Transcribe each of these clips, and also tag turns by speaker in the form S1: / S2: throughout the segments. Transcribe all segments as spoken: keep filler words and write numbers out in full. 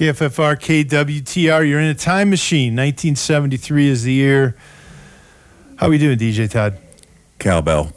S1: K F F R, K W T R, you're in a time machine. nineteen seventy-three is the year. How we doing, D J Todd?
S2: Cowbell.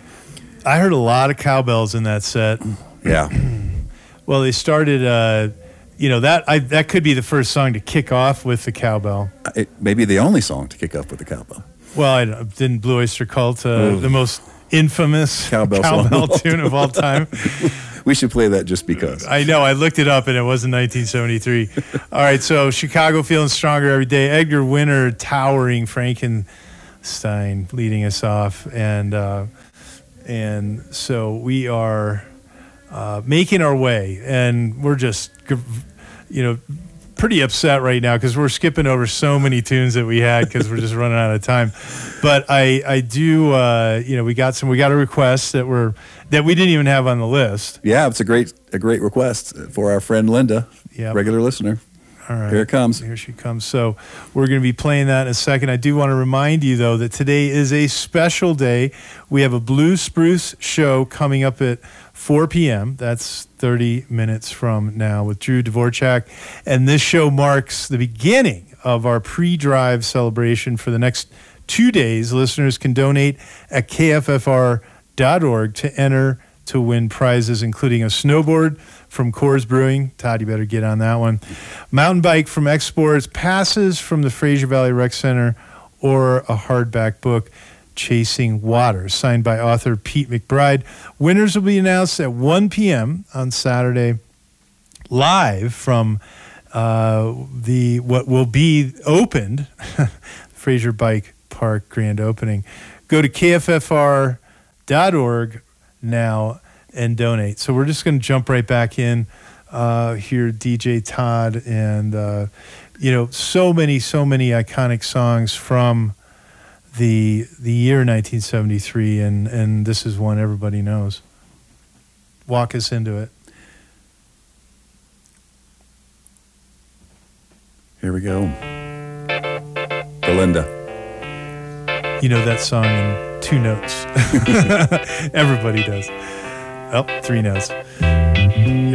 S1: I heard a lot of cowbells in that set.
S2: Yeah.
S1: Well, they started, uh, you know, that I, that could be the first song to kick off with the cowbell.
S2: It may be the only song to kick off with the cowbell.
S1: Well, I don't- didn't Blue Oyster Cult, uh, the most infamous
S2: Cowbell
S1: cowbell,
S2: song.
S1: tune of all time?
S2: We should play that just because.
S1: I know. I looked it up, and it wasn't nineteen seventy-three. All right, so Chicago feeling stronger every day. Edgar Winter, towering Frankenstein, leading us off, and uh, and so we are uh, making our way, and we're just, you know, pretty upset right now because we're skipping over so many tunes that we had because we're just running out of time. But I I do uh, you know we got some we got a request that were that we didn't even have on the list.
S2: Yeah, it's a great a great request for our friend Linda,
S1: Yep.
S2: regular listener.
S1: All right.
S2: Here it comes.
S1: Here she comes. So we're going to be playing that in a second. I do want to remind you, though, that today is a special day. We have a Blue Spruce show coming up at four p.m. That's thirty minutes from now with Drew Dvorak. And this show marks the beginning of our pre-drive celebration for the next two days. Listeners can donate at K F F R dot org to enter to win prizes, including a snowboard from Coors Brewing. Todd, you better get on that one. Mountain bike from Exports, passes from the Fraser Valley Rec Center, or a hardback book, Chasing Water, signed by author Pete McBride. Winners will be announced at one p.m. on Saturday, live from uh, the what will be opened Fraser Bike Park grand opening. Go to K F F R dot org now and donate. So we're just going to jump right back in uh, here, D J Todd, and uh, you know, so many, so many iconic songs from the the year nineteen seventy-three, and and this is one everybody knows. Walk us into it.
S2: Here we go. Belinda.
S1: You know that song in two notes. Everybody does. Oh, three notes.